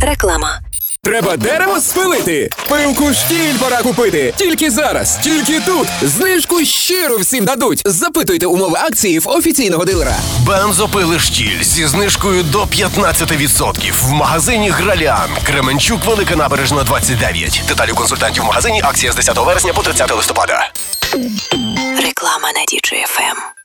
Реклама. Треба дерево спилити. Пилку штіль пора купити. Тільки зараз, тільки тут. Знижку щиро всім дадуть. Запитуйте умови акції в офіційного дилера. Бензопили штіль зі знижкою до 15% в магазині «Граліан». Кременчук, Велика Набережна, 29. Деталі консультантів в магазині. Акція з 10 вересня по 30 листопада. Реклама на DJ FM.